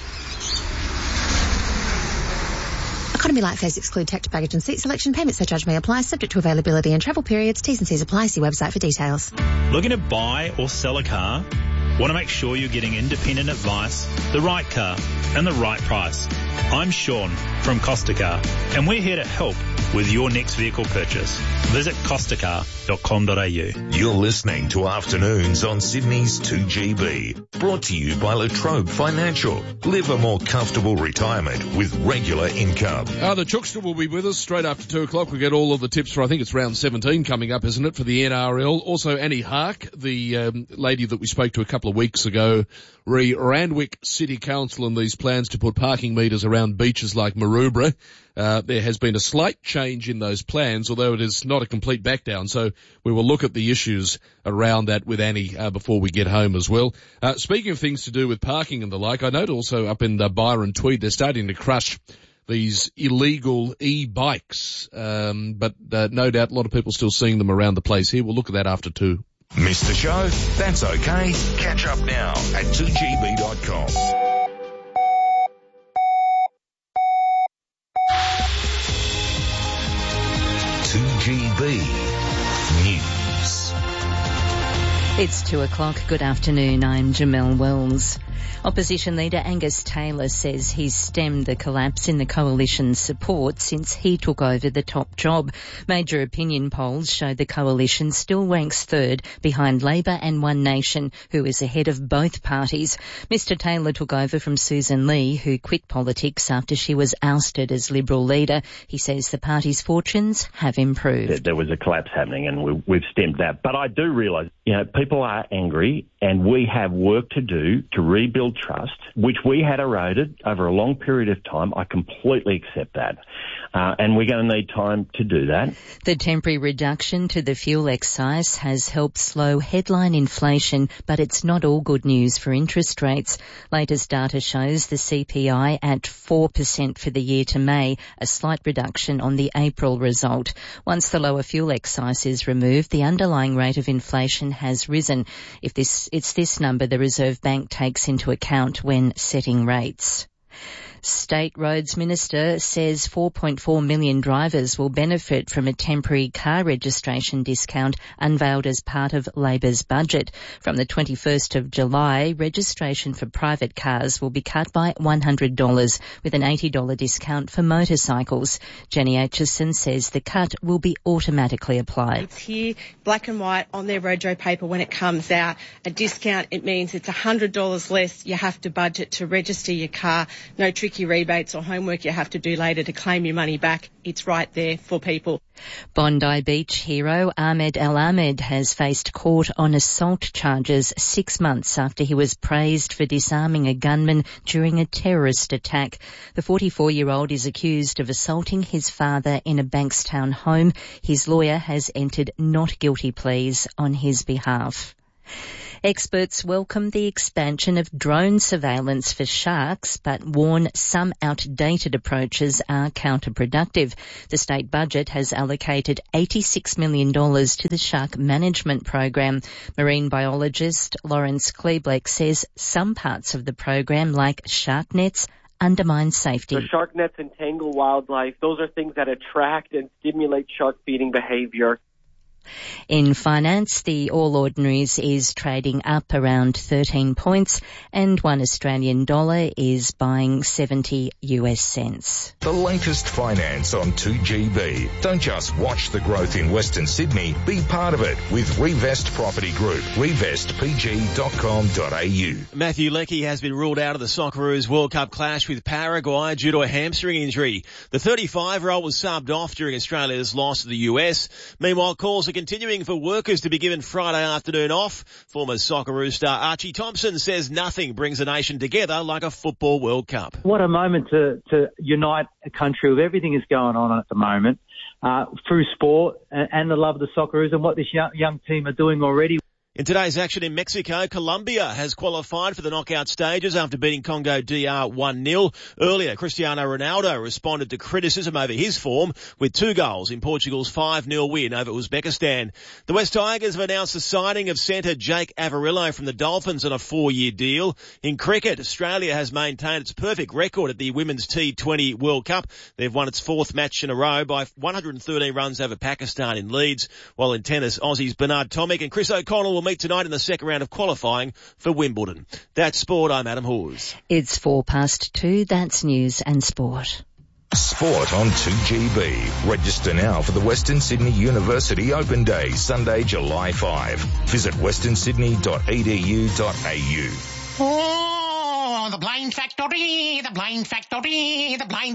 Economy light fares exclude tax, baggage and seat selection. Payment surcharge may apply, subject to availability and travel periods. T's and C's apply. See website for details. Looking to buy or sell a car? Want to make sure you're getting independent advice, the right car and the right price. I'm Sean from Costa Car and we're here to help with your next vehicle purchase. Visit costacar.com.au. You're listening to Afternoons on Sydney's 2GB. Brought to you by Latrobe Financial. Live a more comfortable retirement with regular income. The Chookster will be with us straight after 2 o'clock. We'll get all of the tips for, I think it's round 17 coming up, isn't it, for the NRL. Also Annie Hark, the lady that we spoke to a couple of weeks ago, re Randwick City Council and these plans to put parking meters around beaches like Maroubra. There has been a slight change in those plans, although it is not a complete back down. So we will look at the issues around that with Annie before we get home as well. Speaking of things to do with parking and the like, I note also up in Byron Tweed they're starting to crush these illegal e-bikes, but no doubt a lot of people still seeing them around the place here. We'll look at that after 2. Missed the show? That's okay. Catch up now at 2gb.com. News. It's 2 o'clock. Good afternoon. I'm Jamelle Wells. Opposition leader Angus Taylor says he's stemmed the collapse in the coalition's support since he took over the top job. Major opinion polls show the coalition still ranks third behind Labor and One Nation, who is ahead of both parties. Mr Taylor took over from Susan Lee, who quit politics after she was ousted as Liberal leader. He says the party's fortunes have improved. There was a collapse happening and we've stemmed that. But I do realise, people are angry and we have work to do to rebuild trust, which we had eroded over a long period of time. I completely accept that. And we're going to need time to do that. The temporary reduction to the fuel excise has helped slow headline inflation, but it's not all good news for interest rates. Latest data shows the CPI at 4% for the year to May, a slight reduction on the April result. Once the lower fuel excise is removed, the underlying rate of inflation has risen. It's this number the Reserve Bank takes into account when setting rates. State Roads Minister says 4.4 million drivers will benefit from a temporary car registration discount unveiled as part of Labor's budget. From the 21st of July, registration for private cars will be cut by $100 with an $80 discount for motorcycles. Jenny Aitchison says the cut will be automatically applied. It's here, black and white, on their rojo paper when it comes out. A discount, it means it's $100 less you have to budget to register your car. No tricky rebates or homework you have to do later to claim your money back. It's right there for people. Bondi Beach hero Ahmed El Ahmed has faced court on assault charges 6 months after he was praised for disarming a gunman during a terrorist attack. The 44-year-old is accused of assaulting his father in a Bankstown home. His lawyer has entered not guilty pleas on his behalf. Experts welcome the expansion of drone surveillance for sharks, but warn some outdated approaches are counterproductive. The state budget has allocated $86 million to the shark management program. Marine biologist Lawrence Kleebleck says some parts of the program, like shark nets, undermine safety. So shark nets entangle wildlife. Those are things that attract and stimulate shark feeding behavior. In finance, the All Ordinaries is trading up around 13 points and $1 Australian is buying 70 US cents. The latest finance on 2GB. Don't just watch the growth in Western Sydney, be part of it with Revest Property Group. revestpg.com.au. Matthew Leckie has been ruled out of the Socceroos World Cup clash with Paraguay due to a hamstring injury. The 35-year-old was subbed off during Australia's loss to the US. Meanwhile, calls are continuing for workers to be given Friday afternoon off. Former Socceroos star Archie Thompson says nothing brings a nation together like a football World Cup. What a moment to unite a country with everything that's going on at the moment through sport and the love of the Socceroos and what this young team are doing already. In today's action in Mexico, Colombia has qualified for the knockout stages after beating Congo DR 1-0. Earlier, Cristiano Ronaldo responded to criticism over his form with 2 goals in Portugal's 5-0 win over Uzbekistan. The West Tigers have announced the signing of centre Jake Averillo from the Dolphins on a 4-year deal. In cricket, Australia has maintained its perfect record at the Women's T20 World Cup. They've won its 4th match in a row by 113 runs over Pakistan in Leeds. While in tennis, Aussies Bernard Tomic and Chris O'Connell will meet tonight in the second round of qualifying for Wimbledon. That's sport. I'm Adam Hawes. It's 2:04. That's news and sport. Sport on 2GB. Register now for the Western Sydney University Open Day, Sunday, July 5. Visit westernsydney.edu.au. Oh, the blind factory, the blind factory, the blind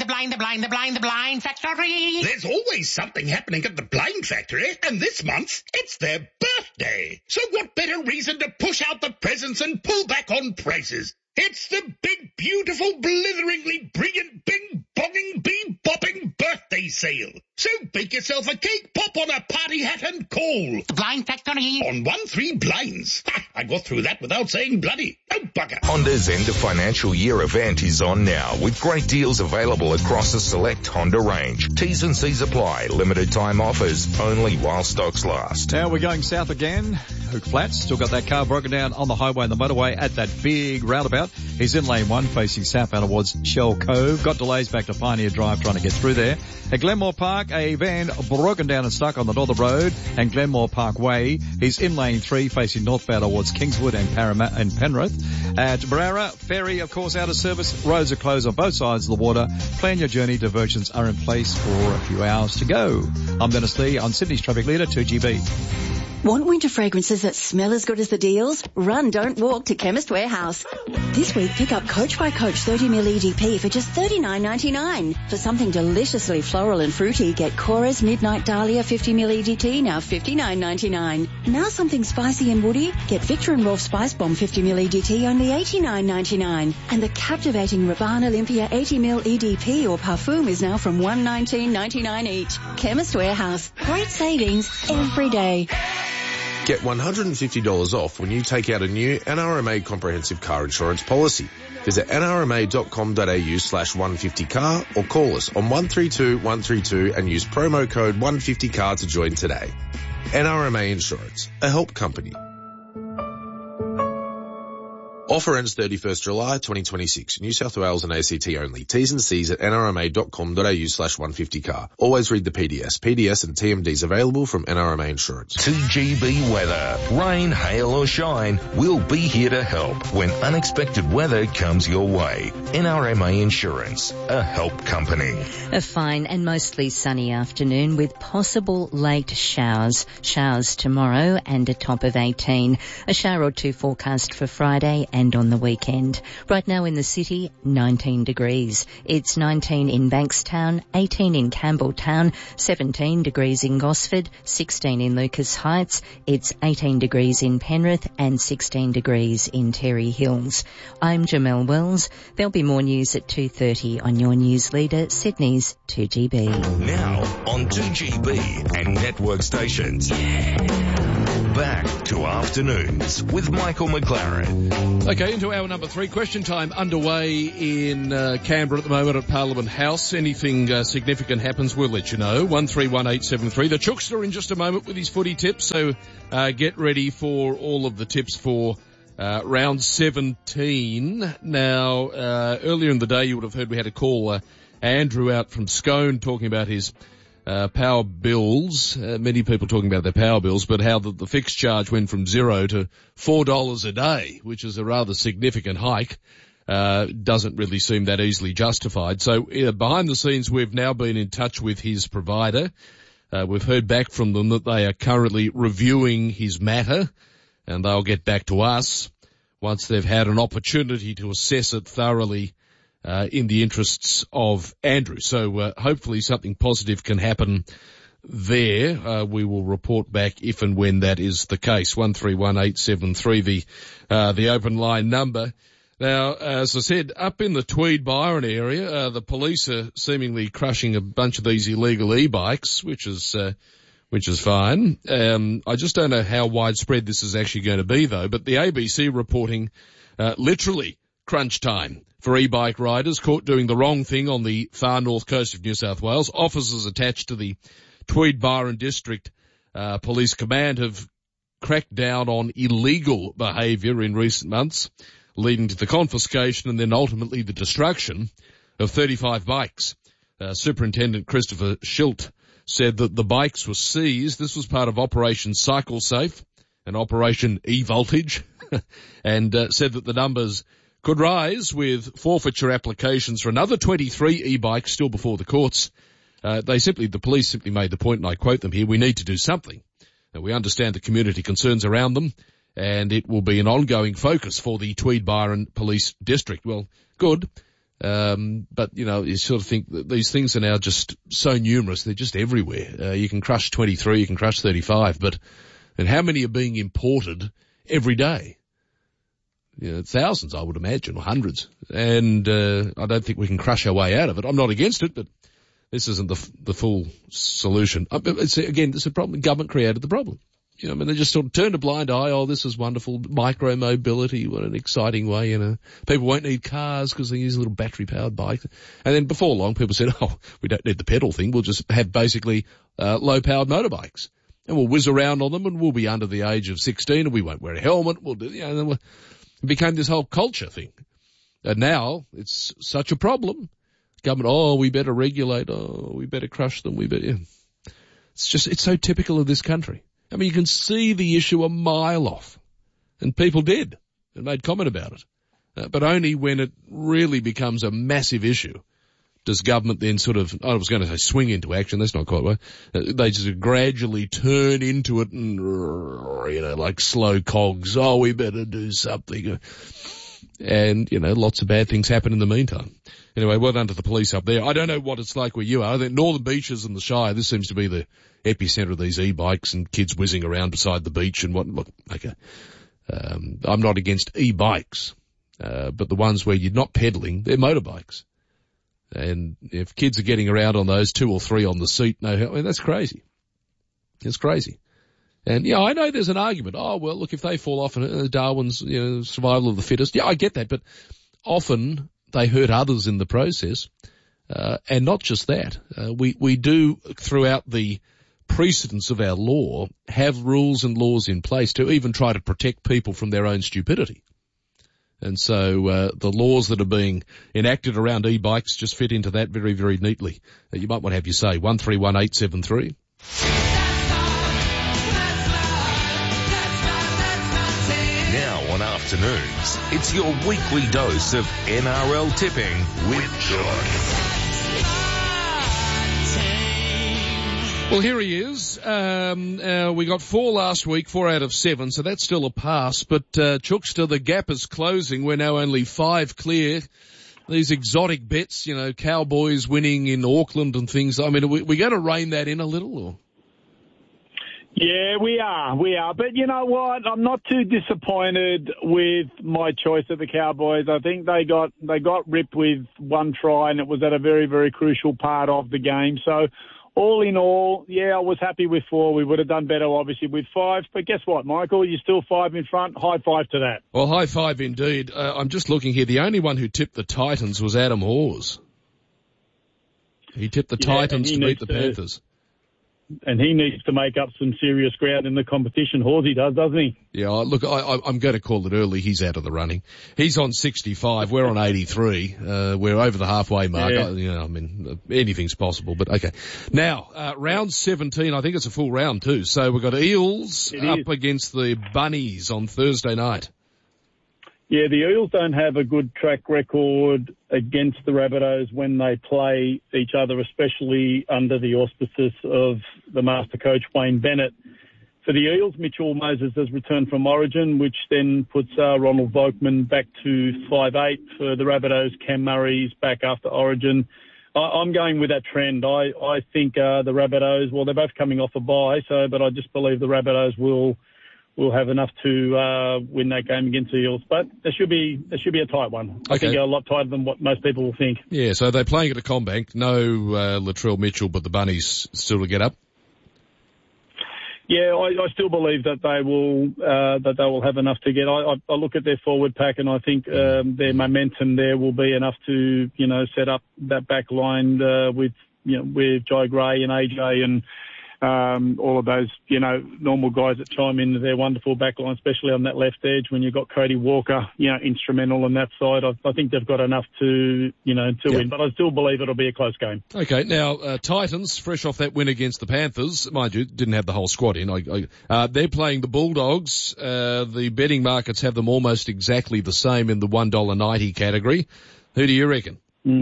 factory. There's always something happening at the blind factory, and this month it's their birthday. So what better reason to push out the presents and pull back on prices? It's the big, beautiful, blitheringly brilliant, bing-bonging, bee-bopping birthday sale. So bake yourself a cake, pop on a party hat and call. The Blind Factory. On 13 Blinds. Ha, I got through that without saying bloody. Oh, bugger. Honda's end of financial year event is on now with great deals available across a select Honda range. T's and C's apply. Limited time offers only while stocks last. Now we're going south again. Hook Flats. Still got that car broken down on the highway and the motorway at that big roundabout. He's in lane 1 facing southbound towards Shell Cove. Got delays back to Pioneer Drive trying to get through there. At Glenmore Park, a van broken down and stuck on the Northern Road and Glenmore Park Way. He's in lane 3 facing northbound towards Kingswood and Penrith. At Barara, ferry, of course, out of service. Roads are closed on both sides of the water. Plan your journey. Diversions are in place for a few hours to go. I'm Dennis Lee on Sydney's Traffic Leader, 2GB. Want winter fragrances that smell as good as the deals? Run, don't walk to Chemist Warehouse. This week, pick up Coach by Coach 30ml EDP for just $39.99. For something deliciously floral and fruity, get Cora's Midnight Dahlia 50ml EDT, now $59.99. Now something spicy and woody, get Victor and Rolf Spice Bomb 50ml EDT, only $89.99. And the captivating Rabanne Olympia 80ml EDP or Parfum is now from $119.99 each. Chemist Warehouse. Great savings every day. Get $150 off when you take out a new NRMA comprehensive car insurance policy. Visit nrma.com.au/150car or call us on 132 132 and use promo code 150car to join today. NRMA Insurance, a help company. Offer ends 31st July 2026. New South Wales and ACT only. T's and C's at nrma.com.au/150car. Always read the PDS. PDS and TMDs available from NRMA Insurance. 2GB weather. Rain, hail or shine, we'll be here to help when unexpected weather comes your way. NRMA Insurance, a help company. A fine and mostly sunny afternoon with possible late showers. Showers tomorrow and a top of 18. A shower or two forecast for Friday and on the weekend. Right now in the city, 19 degrees. It's 19 in Bankstown, 18 in Campbelltown, 17 degrees in Gosford, 16 in Lucas Heights. It's 18 degrees in Penrith and 16 degrees in Terry Hills. I'm Jamelle Wells. There'll be more news at 2:30 on your news leader, Sydney's 2GB. Now on 2GB and network stations. Back to Afternoons with Michael McLaren. Okay, into hour number 3. Question time underway in Canberra at the moment at Parliament House. Anything significant happens, we'll let you know. 131873. The Chookster in just a moment with his footy tips, so get ready for all of the tips for round 17. Now, earlier in the day you would have heard we had a call Andrew out from Scone talking about his power bills. Many people talking about their power bills, but how the fixed charge went from $0 to $4 a day, which is a rather significant hike. Doesn't really seem that easily justified. So behind the scenes, we've now been in touch with his provider. We've heard back from them that they are currently reviewing his matter, and they'll get back to us once they've had an opportunity to assess it thoroughly in the interests of Andrew. So hopefully something positive can happen there. We will report back if and when that is the case. 131873, the open line number. Now, as I said, up in the Tweed Byron area, the police are seemingly crushing a bunch of these illegal e-bikes, which is fine. I just don't know how widespread this is actually going to be though, but the ABC reporting, literally crunch time for e-bike riders caught doing the wrong thing on the far north coast of New South Wales. Officers attached to the Tweed Byron District Police Command have cracked down on illegal behaviour in recent months, leading to the confiscation and then ultimately the destruction of 35 bikes. Superintendent Christopher Schilt said that the bikes were seized. This was part of Operation Cycle Safe and Operation E-Voltage, and said that the numbers could rise with forfeiture applications for another 23 e-bikes still before the courts. The police simply made the point, and I quote them here, "We need to do something. We understand the community concerns around them, and it will be an ongoing focus for the Tweed Byron Police District." Well, good. But, you sort of think that these things are now just so numerous, they're just everywhere. You can crush 23, you can crush 35, and how many are being imported every day? Thousands, I would imagine, or hundreds. And I don't think we can crush our way out of it. I'm not against it, but this isn't the full solution. It's a problem. Government created the problem. They just sort of turned a blind eye. Oh, this is wonderful. Micro-mobility, what an exciting way, People won't need cars because they use a little battery-powered bike. And then before long, people said, oh, we don't need the pedal thing. We'll just have basically low-powered motorbikes. And we'll whiz around on them and we'll be under the age of 16 and we won't wear a helmet. It became this whole culture thing. And now it's such a problem. Government, we better regulate. We better crush them. It's so typical of this country. I mean, you can see the issue a mile off, and people did and made comment about it. But only when it really becomes a massive issue does government then sort of, I was going to say swing into action. That's not quite right. They just gradually turn into it and, like slow cogs. Oh, we better do something. And, lots of bad things happen in the meantime. Anyway, well done to the police up there. I don't know what it's like where you are. The Northern Beaches and the Shire, this seems to be the epicenter of these e-bikes and kids whizzing around beside the beach and what. Look, okay. I'm not against e-bikes, but the ones where you're not pedaling, they're motorbikes. And if kids are getting around on those, 2 or 3 on the seat, that's crazy. It's crazy. And, I know there's an argument. Oh, well, look, if they fall off, Darwin's, survival of the fittest. Yeah, I get that, but often they hurt others in the process. And not just that. We do, throughout the precedence of our law, have rules and laws in place to even try to protect people from their own stupidity. And so the laws that are being enacted around e-bikes just fit into that very, very neatly. You might want to have your say. 131873. Now on afternoons, it's your weekly dose of NRL tipping with Sean. Well, here he is. We got 4 last week, 4 out of 7, so that's still a pass. But Chookster, the gap is closing. We're now only 5 clear. These exotic bets, you know, Cowboys winning in Auckland and things. I mean, are we going to rein that in a little? Or? Yeah, we are. But you know what? I'm not too disappointed with my choice of the Cowboys. I think they got ripped with 1 try, and it was at a very, very crucial part of the game. So, all in all, yeah, I was happy with 4. We would have done better, obviously, with 5. But guess what, Michael? You're still 5 in front. High five to that. Well, high five indeed. I'm just looking here. The only one who tipped the Titans was Adam Hawes. He tipped the Titans to beat the Panthers. And he needs to make up some serious ground in the competition. Horsey does, doesn't he? Yeah, look, I'm going to call it early. He's out of the running. He's on 65. We're on 83. We're over the halfway mark. Yeah. Anything's possible, but okay. Now, round 17, I think it's a full round too. So we've got Eels up against the Bunnies on Thursday night. Yeah, the Eels don't have a good track record against the Rabbitohs when they play each other, especially under the auspices of the master coach, Wayne Bennett. For the Eels, Mitchell Moses has returned from Origin, which then puts Ronald Volkman back to 5'8". For the Rabbitohs, Cam Murray's back after Origin. I'm going with that trend. I think the Rabbitohs, well, they're both coming off a bye, but I just believe the Rabbitohs will have enough to win that game against the Eels. But there should be a tight one. I think a lot tighter than what most people will think. Yeah, so they're playing at a CommBank. No Latrell Mitchell, but the Bunnies still to get up. Yeah, I still believe that they will have enough to get. I look at their forward pack, and I think their momentum there will be enough to set up that back line with Jai Gray and AJ and all of those, normal guys that chime into their wonderful backline, especially on that left edge when you've got Cody Walker, instrumental on that side. I think they've got enough to win, but I still believe it'll be a close game. Okay, now, Titans, fresh off that win against the Panthers, mind you, didn't have the whole squad in. They're playing the Bulldogs. The betting markets have them almost exactly the same in the $1.90 category. Who do you reckon?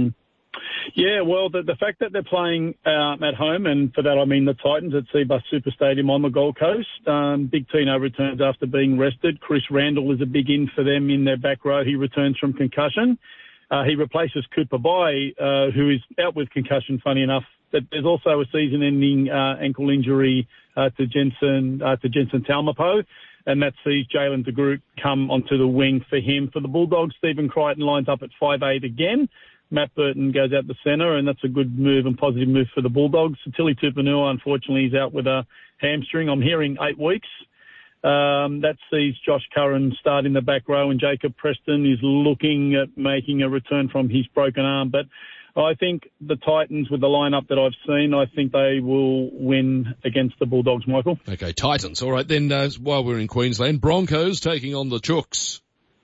Yeah, well, the fact that they're playing at home, and for that I mean the Titans at Cbus Super Stadium on the Gold Coast. Big Tino returns after being rested. Chris Randall is a big in for them in their back row. He returns from concussion. He replaces Cooper Bai, who is out with concussion, funny enough. But there's also a season-ending ankle injury to Jensen Talmapo, and that sees Jalen de Groot come onto the wing for him. For the Bulldogs, Stephen Crichton lines up at 5'8" again. Matt Burton goes out the centre, and that's a good move and positive move for the Bulldogs. Tili Tupanua, unfortunately, is out with a hamstring. I'm hearing 8 weeks. That sees Josh Curran start in the back row, and Jacob Preston is looking at making a return from his broken arm. But I think the Titans, with the lineup that I've seen, I think they will win against the Bulldogs, Michael. Okay, Titans. All right, then while we're in Queensland, Broncos taking on the Chooks.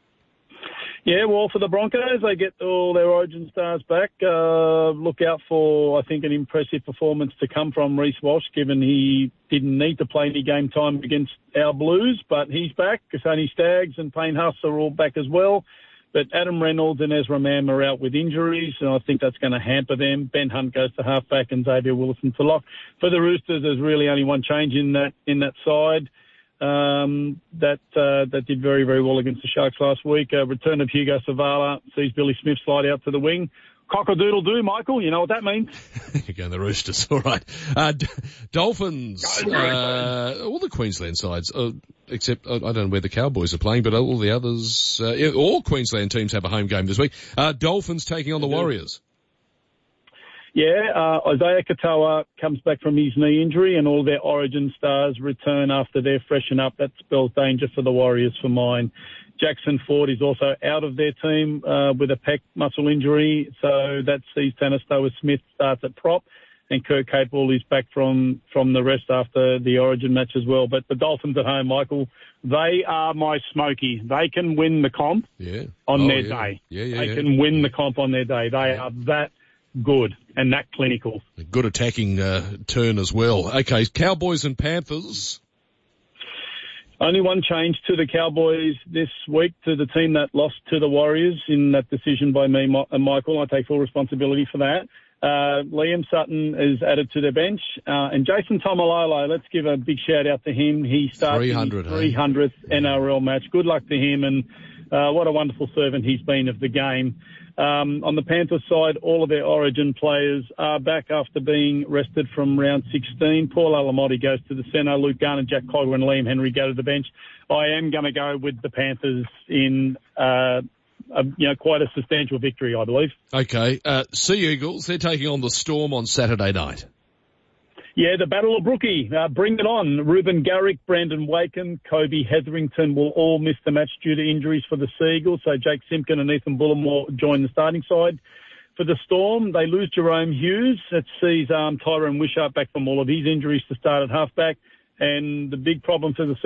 Yeah, well, for the Broncos, they get all their Origin stars back. Look out for, I think, an impressive performance to come from Reece Walsh, given he didn't need to play any game time against our Blues, but he's back. Kasani Staggs and Payne Huss are all back as well. But Adam Reynolds and Ezra Mam are out with injuries, and I think that's going to hamper them. Ben Hunt goes to halfback and Xavier Willison to lock. For the Roosters, there's really only one change in that side. That did very, very well against the Sharks last week. Return of Hugo Savala sees Billy Smith slide out to the wing. Cock-a-doodle-doo, Michael. You know what that means. You're going the Roosters. All right. Dolphins. All the Queensland sides, except I don't know where the Cowboys are playing, but all the others, all Queensland teams have a home game this week. Dolphins taking on the Warriors. Yeah, Isaiah Katoa comes back from his knee injury, and all their Origin stars return after they're freshen up. That spells danger for the Warriors for mine. Jackson Ford is also out of their team with a pec muscle injury, so that sees Tanner Stowers-Smith starts at prop. and Kurt Capewell is back from the rest after the Origin match as well. But the Dolphins at home, Michael, they are my Smoky. They can win the comp on their day. They can win the comp on their day. They are that good and that clinical. A good attacking turn as well. Okay, Cowboys and Panthers. Only one change to the Cowboys this week, to the team that lost to the Warriors in that decision by me and Michael. I take full responsibility for that. Liam Sutton is added to the bench. And Jason Tomalolo, let's give a big shout out to him. He started his 300th NRL match. Good luck to him, and what a wonderful servant he's been of the game. On the Panthers side, all of their Origin players are back after being rested from round 16. Paul Alamotti goes to the centre. Luke Garner, Jack Cogger and Liam Henry go to the bench. I am going to go with the Panthers in quite a substantial victory, I believe. Okay. Sea Eagles, they're taking on the Storm on Saturday night. Yeah, the Battle of Brookie. Bring it on. Ruben Garrick, Brandon Wakem, Kobe Hetherington will all miss the match due to injuries for the Sea Eagles. So Jake Simpkin and Ethan Bullimore join the starting side. For the Storm, they lose Jerome Hughes. That sees Tyrone Wishart back from all of his injuries to start at halfback. And the big problem for the